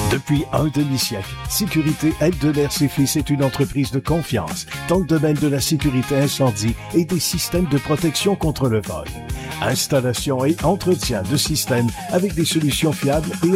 Depuis un demi-siècle, Sécurité Eldeler et Fils est une entreprise de confiance dans le domaine de la sécurité incendie et des systèmes de protection contre le vol. Installation et entretien de systèmes avec des solutions fiables et